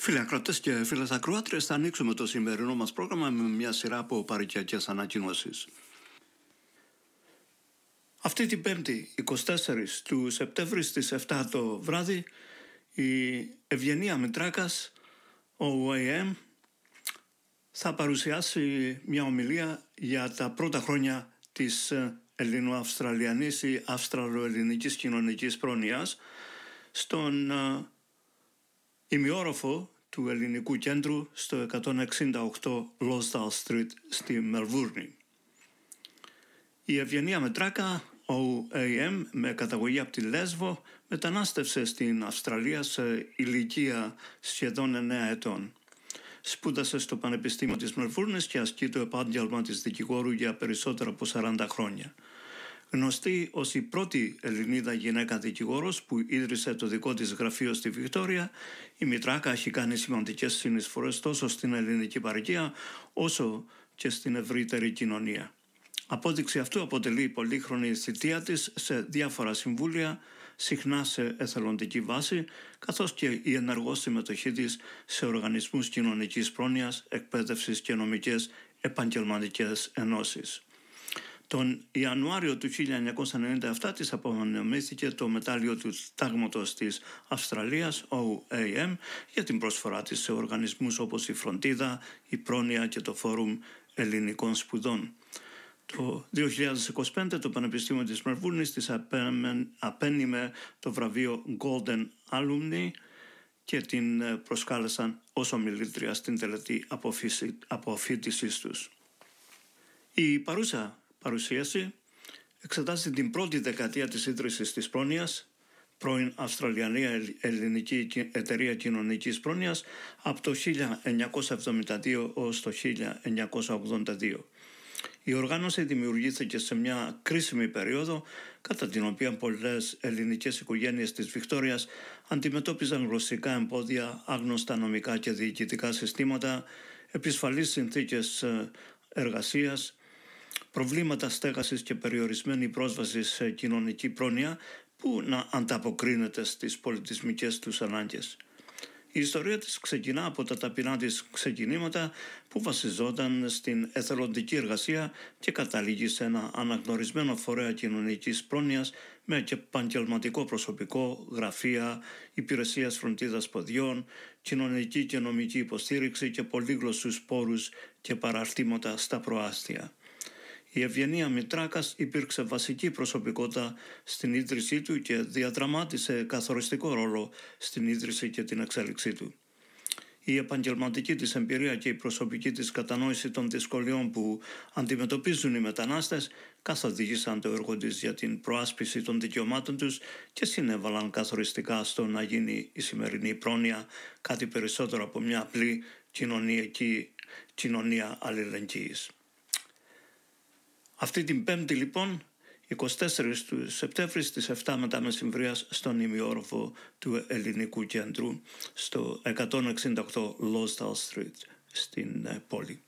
Φίλοι ακροατές και φίλες ακροάτριες, θα ανοίξουμε το σημερινό μας πρόγραμμα με μια σειρά από παροικιακές ανακοινώσεις. Αυτή την Πέμπτη, 24 του Σεπτέμβρη στις 7 το βράδυ, η Ευγενία Μητράκας, ο ΟΕΕΜ, θα παρουσιάσει μια ομιλία για τα πρώτα χρόνια της ελληνοαυστραλιανής ή αυστραλοελληνικής κοινωνικής πρόνοιας στον ημιόροφο του Ελληνικού Κέντρου στο 168 Lonsdale Street στη Μελβούρνη. Η Ευγενία Μετράκα, ο AM, με καταγωγή από τη Λέσβο, μετανάστευσε στην Αυστραλία σε ηλικία σχεδόν 9 ετών. Σπούδασε στο Πανεπιστήμιο της Μελβούρνης και ασκεί το επάγγελμα της δικηγόρου για περισσότερα από 40 χρόνια. Γνωστή ως η πρώτη Ελληνίδα γυναίκα δικηγόρος που ίδρυσε το δικό της γραφείο στη Βικτόρια, η Μητράκα έχει κάνει σημαντικές συνεισφορές τόσο στην ελληνική παροικία όσο και στην ευρύτερη κοινωνία. Απόδειξη αυτού αποτελεί η πολύχρονη θητεία της σε διάφορα συμβούλια, συχνά σε εθελοντική βάση, καθώς και η ενεργός συμμετοχή της σε οργανισμούς κοινωνικής πρόνοιας, εκπαίδευσης και νομικές επαγγελματικές ενώσεις. Τον Ιανουάριο του 1997 της απονεμήθηκε το μετάλλιο του Τάγματος της Αυστραλίας, OAM, για την προσφορά της σε οργανισμούς όπως η Φροντίδα, η Πρόνοια και το Φόρουμ Ελληνικών Σπουδών. Το 2025 το Πανεπιστήμιο της Μελβούρνης της απένιμε το βραβείο Golden Alumni και την προσκάλεσαν ως ομιλήτρια στην τελετή αποφοίτησής τους. Η παρούσα παρουσίαση εξετάζει την πρώτη δεκαετία της ίδρυσης της πρόνοιας, πρώην Αυστραλιανή Ελληνική Εταιρεία Κοινωνικής Πρόνοιας, από το 1972 ως το 1982. Η οργάνωση δημιουργήθηκε σε μια κρίσιμη περίοδο κατά την οποία πολλές ελληνικές οικογένειες της Βικτόριας αντιμετώπιζαν γλωσσικά εμπόδια, άγνωστα νομικά και διοικητικά συστήματα, επισφαλείς συνθήκες εργασίας, προβλήματα στέγασης και περιορισμένη πρόσβαση σε κοινωνική πρόνοια που να ανταποκρίνεται στις πολιτισμικές τους ανάγκες. Η ιστορία της ξεκινά από τα ταπεινά της ξεκινήματα που βασιζόταν στην εθελοντική εργασία και καταλήγει σε ένα αναγνωρισμένο φορέα κοινωνικής πρόνοιας με επαγγελματικό προσωπικό, γραφεία, υπηρεσίας φροντίδας ποδιών, κοινωνική και νομική υποστήριξη και πολύγλωσσους πόρους και παραρτήματα στα προάστια. Η Ευγενία Μητράκας υπήρξε βασική προσωπικότητα στην ίδρυσή του και διαδραμάτισε καθοριστικό ρόλο στην ίδρυση και την εξέλιξή του. Η επαγγελματική της εμπειρία και η προσωπική της κατανόηση των δυσκολιών που αντιμετωπίζουν οι μετανάστες καθοδήγησαν το έργο της για την προάσπιση των δικαιωμάτων τους και συνέβαλαν καθοριστικά στο να γίνει η σημερινή πρόνοια κάτι περισσότερο από μια απλή κοινωνία αλληλεγγύης. Αυτή την Πέμπτη λοιπόν, 24 του Σεπτέμβρη στις 7 μετά μεσημβρίας στον ημιόροφο του Ελληνικού Κέντρου στο 168 Lonsdale Street στην πόλη.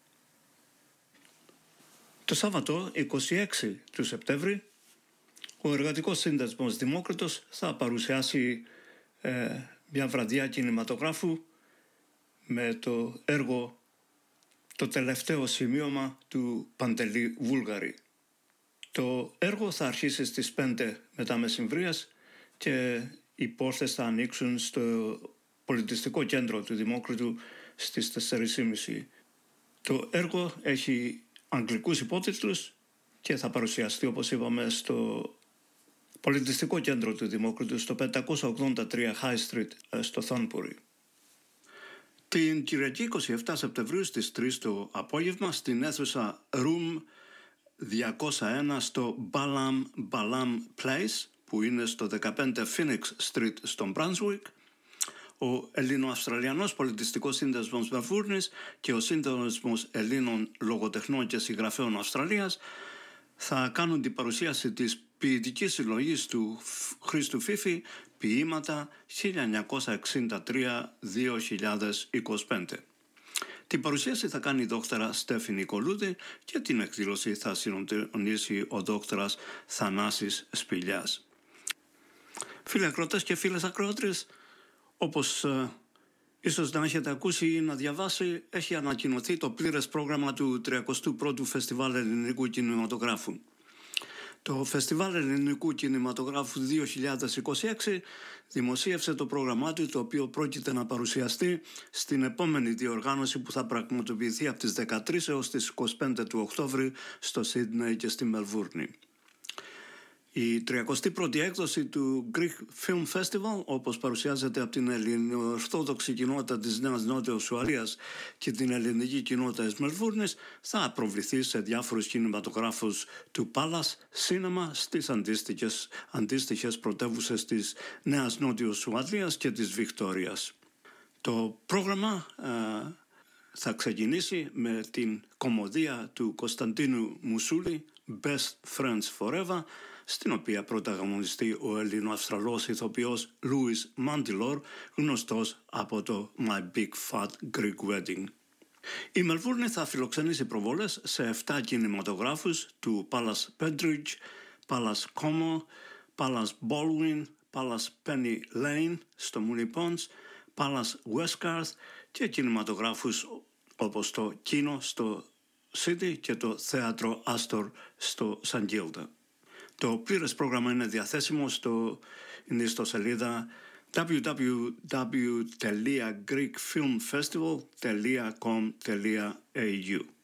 Το Σάββατο 26 του Σεπτέμβρη ο Εργατικός Σύνδεσμος Δημόκριτος θα παρουσιάσει μια βραδιά κινηματογράφου με το έργο «Το τελευταίο σημείωμα» του Παντελή Βούλγαρη. Το έργο θα αρχίσει στις 5 μετά μεσημβρίας και οι πόρτες θα ανοίξουν στο πολιτιστικό κέντρο του Δημόκριτου στις 4:30. Το έργο έχει αγγλικούς υπότιτλους και θα παρουσιαστεί, όπως είπαμε, στο πολιτιστικό κέντρο του Δημόκριτου στο 583 High Street στο Thornbury. Την Κυριακή 27 Σεπτεμβρίου στις 3 το απόγευμα στην αίθουσα Room 201 στο Balam Place που είναι στο 15 Phoenix Street στο Brunswick, ο Ελληνοαυστραλιανός Πολιτιστικός Σύνδεσμος Μελβούρνης και ο Σύνδεσμος Ελλήνων Λογοτεχνών και Συγγραφέων Αυστραλίας θα κάνουν την παρουσίαση της ποιητικής συλλογής του Χρήστου Φίφη «Ποίηματα 1963-2025». Την παρουσίαση θα κάνει η δόκτωρα Στέφη Νικολούδη και την εκδήλωση θα συντονίσει ο δόκτωρας Θανάσης Σπηλιάς. Φίλοι ακροατές και φίλες ακροάτριες, όπως Ίσως να έχετε ακούσει ή να διαβάσει, έχει ανακοινωθεί το πλήρες πρόγραμμα του 31ου Φεστιβάλ Ελληνικού Κινηματογράφου. Το Φεστιβάλ Ελληνικού Κινηματογράφου 2026 δημοσίευσε το πρόγραμμά του, το οποίο πρόκειται να παρουσιαστεί στην επόμενη διοργάνωση που θα πραγματοποιηθεί από τις 13 έως τις 25 του Οκτώβρη στο Σίδνεϊ και στη Μελβούρνη. Η 31η έκδοση του Greek Film Festival, όπως παρουσιάζεται από την ελληνοορθόδοξη κοινότητα της Νέας Νότιας Ουαλίας και την ελληνική κοινότητα της Μελβούρνης, θα προβληθεί σε διάφορους κινηματογράφους του Palace Cinema στις αντίστοιχες πρωτεύουσες της Νέας Νότιας Ουαλίας και της Βικτόριας. Το πρόγραμμα θα ξεκινήσει με την κομμωδία του Κωνσταντίνου Μουσούλη, Best Friends Forever, στην οποία πρωταγωνιστεί ο Ελληνοαυστραλός ηθοποιός Louis Mantilor, γνωστός από το My Big Fat Greek Wedding. Η Μελβούρνη θα φιλοξενήσει προβολές σε 7 κινηματογράφους του Palace Pentridge, Palace Como, Palace Baldwin, Palace Penny Lane στο Moonee Ponds, Palace Westgarth και κινηματογράφους όπως το Kino στο City και το Θέατρο Astor στο St. Kilda. Το πλήρες πρόγραμμα είναι διαθέσιμο στο ιστοσελίδα www.greekfilmfestival.com.au.